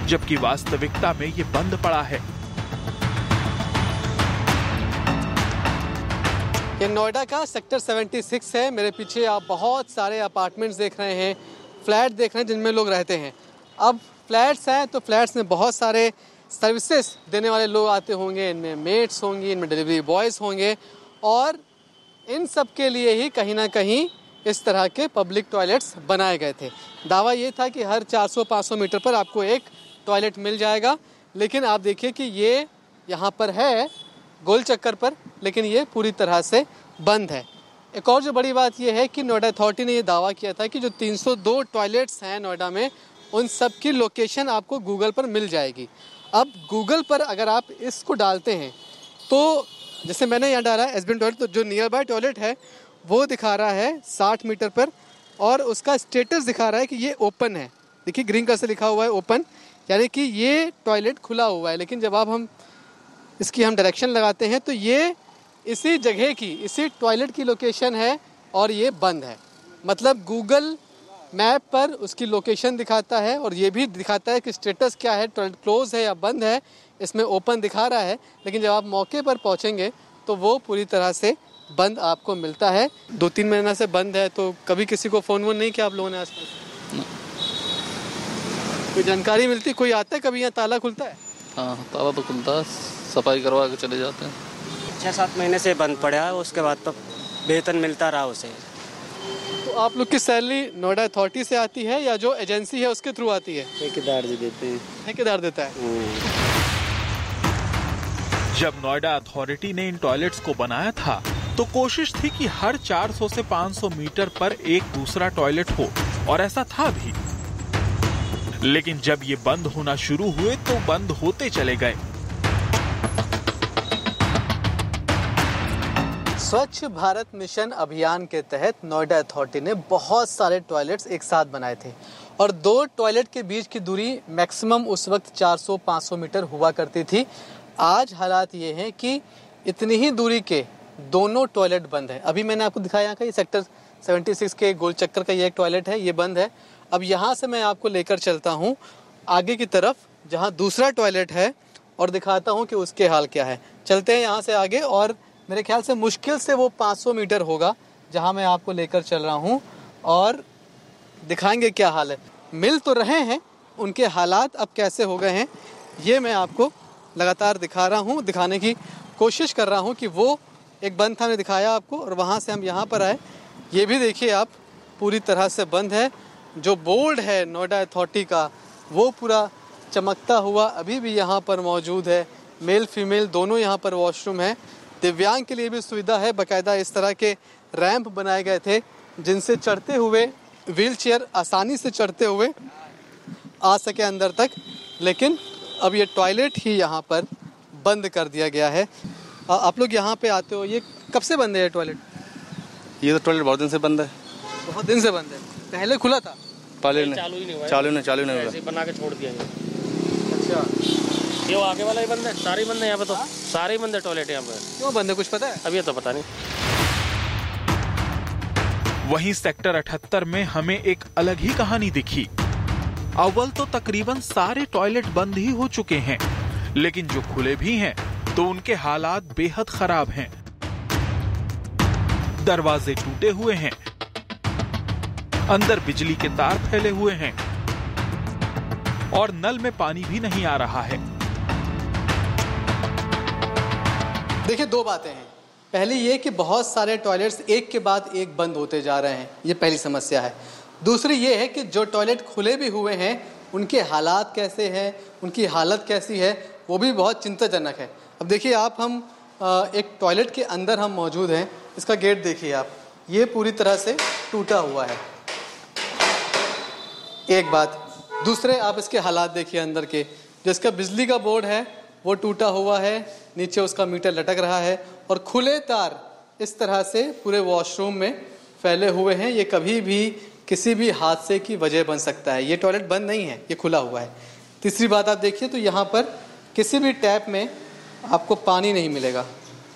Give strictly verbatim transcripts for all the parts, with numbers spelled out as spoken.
जबकि वास्तविकता में ये बंद पड़ा है। ये नोएडा का सेक्टर छिहत्तर है। मेरे पीछे आप बहुत सारे अपार्टमेंट्स देख रहे हैं, फ्लैट देख रहे हैं जिनमें लोग रहते हैं। अब फ्लैट्स हैं तो फ्लैट्स में बहुत सारे सर्विसेज देने वाले लोग आते होंगे, इनमें मेट्स होंगी, इनमें डिलीवरी बॉयज़ होंगे और इन सब के लिए ही कहीं ना कहीं इस तरह के पब्लिक टॉयलेट्स बनाए गए थे। दावा ये था कि हर चार सौ पाँच सौ मीटर पर आपको एक टॉयलेट मिल जाएगा, लेकिन आप देखिए कि ये यहाँ पर है गोल चक्कर पर, लेकिन ये पूरी तरह से बंद है। एक और जो बड़ी बात ये है कि नोएडा अथॉरिटी ने ये दावा किया था कि जो तीन सौ दो टॉयलेट्स हैं नोएडा में, उन सब की लोकेशन आपको गूगल पर मिल जाएगी। अब गूगल पर अगर आप इसको डालते हैं तो जैसे मैंने यहाँ डाला है एसबीएन टॉयलेट, तो जो नियर बाय टॉयलेट है वो दिखा रहा है साठ मीटर पर और उसका स्टेटस दिखा रहा है कि ये ओपन है। देखिए ग्रीन कलर से लिखा हुआ है ओपन, यानी कि ये टॉयलेट खुला हुआ है। लेकिन जब आप हम इसकी हम डायरेक्शन लगाते हैं तो ये इसी जगह की, इसी टॉयलेट की लोकेशन है और ये बंद है। मतलब गूगल मैप पर उसकी लोकेशन दिखाता है और ये भी दिखाता है कि स्टेटस क्या है, टॉयलेट क्लोज है या बंद है। इसमें ओपन दिखा रहा है, लेकिन जब आप मौके पर पहुंचेंगे तो वो पूरी तरह से बंद आपको मिलता है। दो तीन महीना से बंद है, तो कभी किसी को फ़ोन वोन नहीं किया आप लोगों ने आसपास? कोई जानकारी मिलती, कोई आता है कभी यहाँ ताला खुलता है? हाँ ताला तो खुलता है, सफाई करवा के चले जाते हैं। छः सात महीने से बंद पड़ा है, उसके बाद तो वेतन मिलता रहा उसे। तो आप लोग की सैलरी नोएडा अथॉरिटी से आती है या जो एजेंसी है उसके थ्रू आती है? ठेकेदार जी देते हैं। ठेकेदार देता है। जब नोएडा अथॉरिटी ने इन टॉयलेट्स को बनाया था तो कोशिश थी कि हर चार सौ से पाँच सौ मीटर पर एक दूसरा टॉयलेट हो, और ऐसा था भी। लेकिन जब ये बंद होना शुरू हुए तो बंद होते चले गए। स्वच्छ भारत मिशन अभियान के तहत नोएडा अथॉरिटी ने बहुत सारे टॉयलेट्स एक साथ बनाए थे और दो टॉयलेट के बीच की दूरी मैक्सिमम उस वक्त चार सौ पाँच सौ मीटर हुआ करती थी। आज हालात ये हैं कि इतनी ही दूरी के दोनों टॉयलेट बंद है। अभी मैंने आपको दिखाया यहाँ का ये सेक्टर छिहत्तर के गोल चक्कर का ये एक टॉयलेट है, ये बंद है। अब यहाँ से मैं आपको लेकर चलता हूँ आगे की तरफ जहाँ दूसरा टॉयलेट है और दिखाता हूँ कि उसके हाल क्या है। चलते हैं यहाँ से आगे और मेरे ख्याल से मुश्किल से वो पाँच सौ मीटर होगा जहाँ मैं आपको लेकर चल रहा हूँ और दिखाएंगे क्या हाल है। मिल तो रहे हैं, उनके हालात अब कैसे हो गए हैं ये मैं आपको लगातार दिखा रहा हूँ, दिखाने की कोशिश कर रहा हूँ कि वो एक बंद था, मैंने दिखाया आपको, और वहाँ से हम यहाँ पर आए। ये भी देखिए आप, पूरी तरह से बंद है। जो बोर्ड है नोएडा अथॉरिटी का वो पूरा चमकता हुआ अभी भी यहाँ पर मौजूद है। मेल फीमेल दोनों यहाँ पर वॉशरूम है। दिव्यांग के लिए भी सुविधा है, बाकायदा इस तरह के रैंप बनाए गए थे जिनसे चढ़ते हुए व्हील चेयर आसानी से चढ़ते हुए आ सके अंदर तक। लेकिन अब ये टॉयलेट ही यहाँ पर बंद कर दिया गया है। आ, आप लोग यहाँ पे आते हो, ये कब से बंद है ये टॉयलेट? ये तो टॉयलेट बहुत दिन से बंद है। बहुत दिन से बंद है? पहले खुला था? पहले नहीं, चालू ही नहीं हुआ। चालू नहीं चालू नहीं हुआ, बना के छोड़ दिया है। अच्छा, ये आगे वाला ही बंद है, सारे बंद है यहाँ पे, तो सारे बंद है टॉयलेट यहाँ पे। क्यों बंद है कुछ पता है? अब ये तो पता नहीं। वहीं सेक्टर अठहत्तर में हमें एक अलग ही कहानी दिखी। अव्वल तो तकरीबन सारे टॉयलेट बंद ही हो चुके हैं, लेकिन जो खुले भी हैं तो उनके हालात बेहद खराब हैं। दरवाजे टूटे हुए हैं, अंदर बिजली के तार फैले हुए हैं और नल में पानी भी नहीं आ रहा है। देखिए दो बातें हैं। पहली ये कि बहुत सारे टॉयलेट्स एक के बाद एक बंद होते जा रहे हैं, ये पहली समस्या है। दूसरी ये है कि जो टॉयलेट खुले भी हुए हैं उनके हालात कैसे हैं, उनकी हालत कैसी है, वो भी बहुत चिंताजनक है। अब देखिए आप, हम एक टॉयलेट के अंदर हम मौजूद हैं। इसका गेट देखिए आप, ये पूरी तरह से टूटा हुआ है, एक बात। दूसरे आप इसके हालात देखिए अंदर के, जो इसका बिजली का बोर्ड है वो टूटा हुआ है, नीचे उसका मीटर लटक रहा है और खुले तार इस तरह से पूरे वॉशरूम में फैले हुए हैं। ये कभी भी किसी भी हादसे की वजह बन सकता है। ये टॉयलेट बंद नहीं है, ये खुला हुआ है। तीसरी बात आप देखिए तो यहाँ पर किसी भी टैप में आपको पानी नहीं मिलेगा।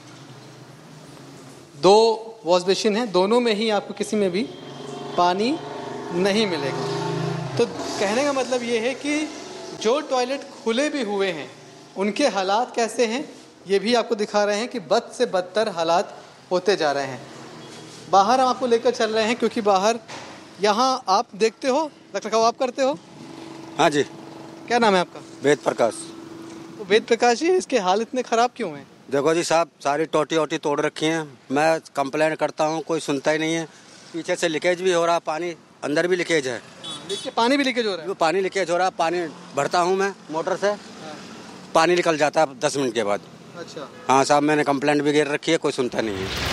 दो वॉश बेसिन है, दोनों में ही आपको किसी में भी पानी नहीं मिलेगा। तो कहने का मतलब ये है कि जो टॉयलेट खुले भी हुए हैं उनके हालात कैसे हैं ये भी आपको दिखा रहे हैं कि बद से बदतर हालात होते जा रहे हैं। बाहर हम आपको लेकर चल रहे हैं क्योंकि बाहर यहाँ आप देखते हो रखरखाव आप करते हो? हाँ जी। क्या नाम है आपका? वेद प्रकाश। तो वेद प्रकाश जी, इसके हाल इतने ख़राब क्यों हैं? देखो जी साहब, सारी टोटी वोटी तोड़ रखी हैं। मैं कंप्लेंट करता हूँ, कोई सुनता ही नहीं है। पीछे से लीकेज भी हो रहा, पानी अंदर भी लीकेज है। देखिए पानी भी लीकेज हो रहा है। पानी लीकेज हो रहा, पानी भरता हूँ मैं मोटर से, पानी निकल जाता है दस मिनट के बाद। अच्छा। हाँ साहब, मैंने कंप्लेंट भी गिर रखी है, कोई सुनता नहीं है।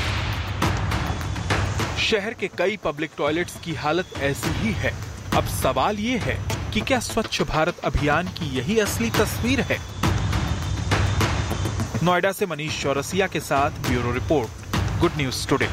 शहर के कई पब्लिक टॉयलेट्स की हालत ऐसी ही है। अब सवाल ये है कि क्या स्वच्छ भारत अभियान की यही असली तस्वीर है? नोएडा से मनीष चौरसिया के साथ bureau report, good news today.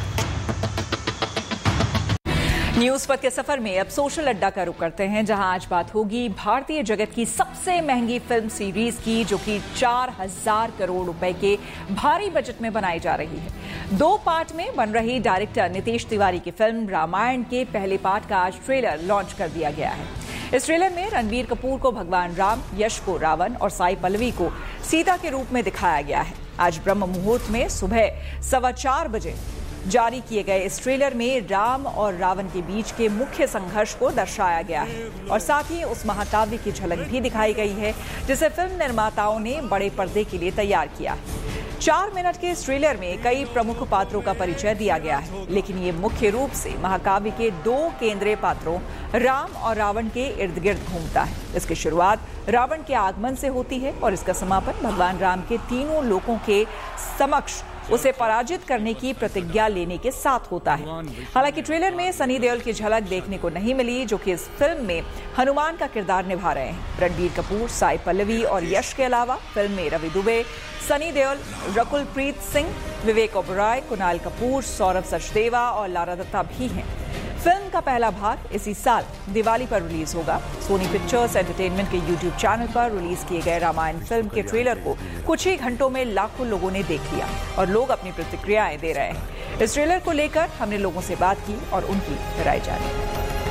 News पथ के सफर में अब सोशल अड्डा का रुख करते हैं, जहां आज बात होगी भारतीय जगत की सबसे महंगी फिल्म सीरीज की, जो कि चार हजार करोड़ रुपए के भारी बजट में बनाई जा रही है। दो पार्ट में बन रही डायरेक्टर नितेश तिवारी की फिल्म रामायण के पहले पार्ट का आज ट्रेलर लॉन्च कर दिया गया है। इस ट्रेलर में रणबीर कपूर को भगवान राम, यश को रावण और साई पल्लवी को सीता के रूप में दिखाया गया है। आज ब्रह्म मुहूर्त में सुबह सवा चार बजे जारी किए गए इस ट्रेलर में राम और रावण के बीच के मुख्य संघर्ष को दर्शाया गया है और साथ ही उस महाकाव्य की झलक भी दिखाई गई है, जिसे फिल्म निर्माताओं ने बड़े पर्दे के लिए तैयार किया है। चार मिनट के इस ट्रेलर में कई प्रमुख पात्रों का परिचय दिया गया है, लेकिन ये मुख्य रूप से महाकाव्य के दो केंद्रीय पात्रों राम और रावण के इर्द गिर्द घूमता है। इसकी शुरुआत रावण के आगमन से होती है और इसका समापन भगवान राम के तीनों लोकों के समक्ष उसे पराजित करने की प्रतिज्ञा लेने के साथ होता है। हालांकि ट्रेलर में सनी देओल की झलक देखने को नहीं मिली, जो कि इस फिल्म में हनुमान का किरदार निभा रहे हैं। रणबीर कपूर, साई पल्लवी और यश के अलावा फिल्म में रवि दुबे, सनी देओल, रकुल प्रीत सिंह, विवेक ओबराय, कुणाल कपूर, सौरभ सचदेवा और लारा दत्ता भी हैं। फिल्म का पहला भाग इसी साल दिवाली पर रिलीज होगा। सोनी पिक्चर्स एंटरटेनमेंट के यूट्यूब चैनल पर रिलीज किए गए रामायण फिल्म के ट्रेलर को कुछ ही घंटों में लाखों लोगों ने देख लिया और लोग अपनी प्रतिक्रियाएं दे रहे हैं। इस ट्रेलर को लेकर हमने लोगों से बात की और उनकी राय जानी।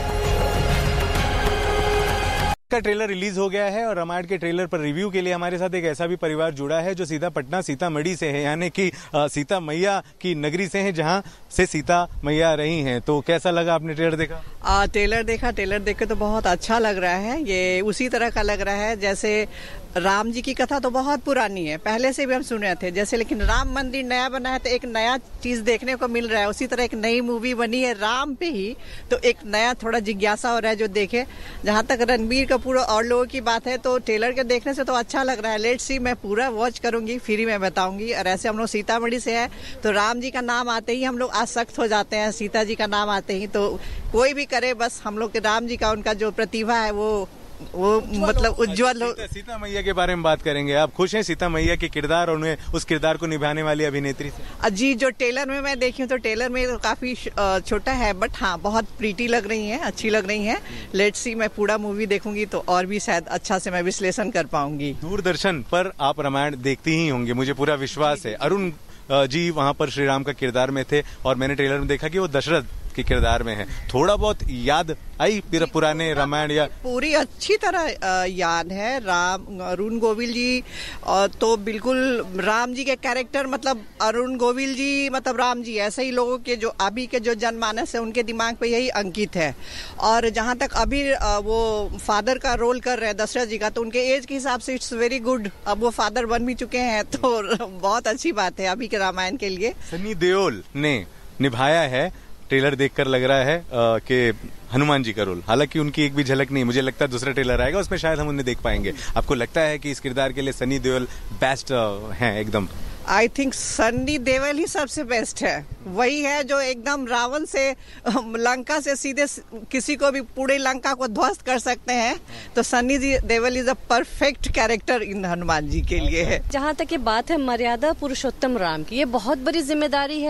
का ट्रेलर रिलीज हो गया है और रामायण के ट्रेलर पर रिव्यू के लिए हमारे साथ एक ऐसा भी परिवार जुड़ा है जो सीधा पटना सीतामढ़ी से है, यानी कि सीता मैया की नगरी से है, जहां से सीता मैया रही हैं। तो कैसा लगा, आपने ट्रेलर देखा? आ, ट्रेलर देखा ट्रेलर देख के तो बहुत अच्छा लग रहा है। ये उसी तरह का लग रहा है जैसे राम जी की कथा तो बहुत पुरानी है, पहले से भी हम सुने थे जैसे, लेकिन राम मंदिर नया बना है तो एक नया चीज देखने को मिल रहा है। उसी तरह एक नई मूवी बनी है राम पे ही, तो एक नया थोड़ा जिज्ञासा हो रहा है जो देखे। जहां तक रणबीर कपूर और लोगों की बात है तो ट्रेलर के देखने से तो अच्छा लग रहा है। लेट्स सी, मैं पूरा वॉच करूंगी, फिर ही मैं बताऊंगी। और ऐसे हम लोग सीतामढ़ी से है तो राम जी का नाम आते ही हम लोग आसक्त हो जाते हैं, सीता जी का नाम आते ही। तो कोई भी करे, बस हम लोग के राम जी का उनका जो प्रतिभा है वो वो मतलब उज्जवल हो। सीता, सीता मैया के बारे में बात करेंगे। आप खुश हैं सीता मैया के किरदार और उन्हें उस किरदार को निभाने वाली अभिनेत्री से? जी, जो ट्रेलर में मैं देखी हूँ तो ट्रेलर में तो काफी छोटा है, बट हाँ बहुत प्रीटी लग रही है, अच्छी लग रही है। लेट्स सी, मैं पूरा मूवी देखूंगी तो और भी शायद अच्छा से मैं विश्लेषण कर पाऊंगी। दूरदर्शन पर आप रामायण देखती ही होंगे, मुझे पूरा विश्वास है। अरुण जी वहां पर श्री राम का किरदार में थे और मैंने ट्रेलर में देखा कि वो दशरथ के किरदार में है। थोड़ा बहुत याद आई पुराने रामायण? या पूरी अच्छी तरह याद है। राम अरुण गोविल जी तो बिल्कुल राम जी के कैरेक्टर, मतलब अरुण गोविल जी मतलब राम जी, ऐसे ही लोगों के जो अभी के जो जनमानस है उनके दिमाग पे यही अंकित है। और जहां तक अभी वो फादर का रोल कर रहे हैं दशरथ जी का, तो उनके एज के हिसाब से इट्स वेरी गुड। अब वो फादर बन भी चुके हैं तो बहुत अच्छी बात है अभी के रामायण के लिए। सनी देओल ने निभाया है, ट्रेलर देखकर लग रहा है कि हनुमान जी का रोल। हालांकि उनकी एक भी झलक नहीं, मुझे लगता है दूसरा ट्रेलर आएगा उसमें शायद हम उन्हें देख पाएंगे। आपको लगता है कि इस किरदार के लिए सनी देओल बेस्ट हैं एकदम? आई थिंक सनी देओल ही सबसे बेस्ट है। वही है जो एकदम रावण से लंका से सीधे किसी को भी पूरे लंका को ध्वस्त कर सकते हैं। तो Sunny Deol is a perfect character in Hanuman ji के लिए है। जहाँ तक ये बात है मर्यादा पुरुषोत्तम राम की, ये बहुत बड़ी जिम्मेदारी है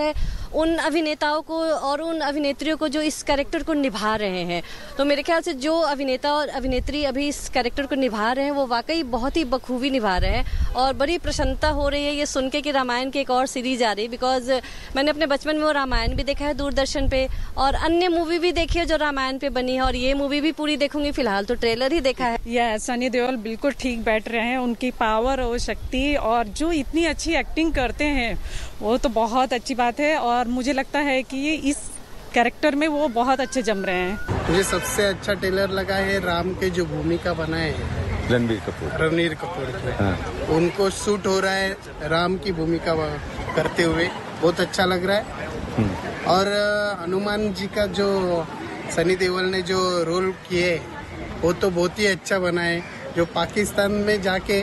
उन अभिनेताओं को और उन अभिनेत्रियों को जो इस कैरेक्टर को निभा रहे हैं। तो मेरे ख्याल से जो अभिनेता और अभिनेत्री अभी इस कैरेक्टर को निभा रहे हैं वो वाकई बहुत ही बखूबी निभा रहे हैं और बड़ी प्रसन्नता हो रही है ये सुन के कि रामायण की एक और सीरीज आ रही। बिकॉज मैंने अपने बचपन में वो रामायण भी देखा है दूरदर्शन पे और अन्य मूवी भी देखी है जो रामायण पे बनी है और ये मूवी भी पूरी देखूंगी। फिलहाल तो ट्रेलर ही देखा है। या सनी देओल बिल्कुल ठीक बैठ रहे हैं। उनकी पावर और शक्ति और जो इतनी अच्छी एक्टिंग करते हैं वो तो बहुत अच्छी बात है और मुझे लगता है कि ये इस कैरेक्टर में वो बहुत अच्छे जम रहे हैं। मुझे सबसे अच्छा ट्रेलर लगा है राम के जो भूमिका बनाए हैं रणबीर कपूर रणबीर कपूर के हाँ। उनको सूट हो रहा है राम की भूमिका करते हुए, बहुत अच्छा लग रहा है। और हनुमान जी का जो सनी देओल ने जो रोल किए वो तो बहुत ही अच्छा बना है। जो पाकिस्तान में जाके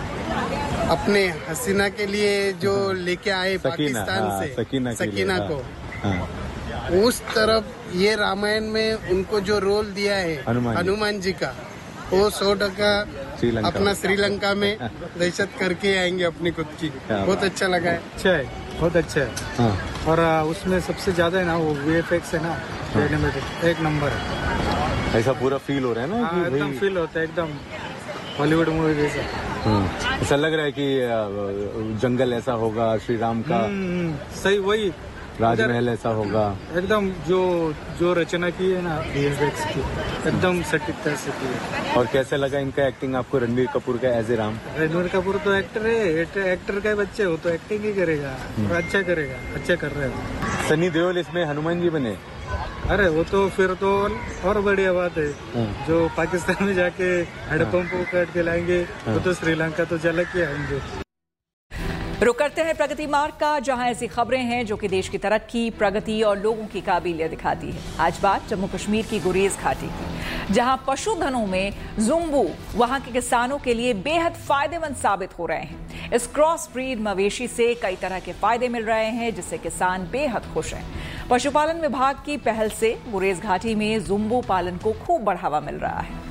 अपने हसीना के लिए जो लेके आए पाकिस्तान हाँ, से सकीना, सकीना हाँ, को हाँ। उस तरफ ये रामायण में उनको जो रोल दिया है हनुमान जी का वो सौ टका अपना श्रीलंका में दहशत करके आएंगे अपनी खुद की। बहुत अच्छा लगा है। अच्छा है, बहुत अच्छा है हाँ। और उसमें सबसे ज्यादा है ना वो वीएफएक्स है ना हाँ। एक नंबर है। ऐसा पूरा फील हो रहा है ना हाँ, एकदम फील होता है एकदम हॉलीवुड मूवी जैसा। ऐसा लग रहा है कि जंगल ऐसा होगा श्री राम का, सही वही राजमहल ऐसा होगा एकदम जो जो रचना की है ना वीएफएक्स की एकदम सटीकता से की है। और कैसे लगा इनका एक्टिंग आपको रणबीर कपूर का एज ए राम? रणबीर कपूर तो एक्टर है, एक्टर का बच्चे हो तो एक्टिंग ही करेगा और अच्छा करेगा, अच्छा कर रहे हो। सनी देओल इसमें हनुमान जी बने? अरे वो तो फिर तो और बढ़िया बात है। जो पाकिस्तान में जाके हड़पंप को काट के लाएंगे वो तो श्रीलंका तो झलक के आएंगे। रुक करते हैं प्रगति मार्ग का, जहां ऐसी खबरें हैं जो कि देश की तरक्की, प्रगति और लोगों की काबिलियत दिखाती है। आज बात जम्मू कश्मीर की गुरेज घाटी की, जहां पशुधनों में जुम्बू वहां के किसानों के लिए बेहद फायदेमंद साबित हो रहे हैं। इस क्रॉस ब्रीड मवेशी से कई तरह के फायदे मिल रहे हैं जिससे किसान बेहद खुश हैं। पशुपालन विभाग की पहल से गुरेज घाटी में जुम्बू पालन को खूब बढ़ावा मिल रहा है।